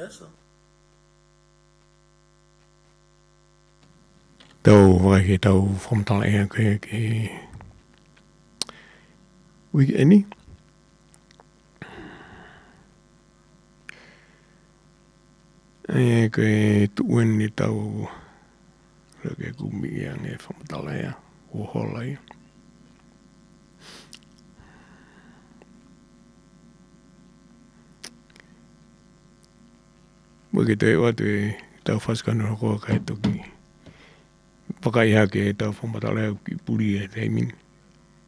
Tau whakake tau whamtala ea koe ke weekendi. E koe tuuen ni tau rake kumi ea nge whamtala ea o holai. Wake te watu e tau whaskanu koa kai toki. Whakaiha ke tau whamtala ea ki puri e te min.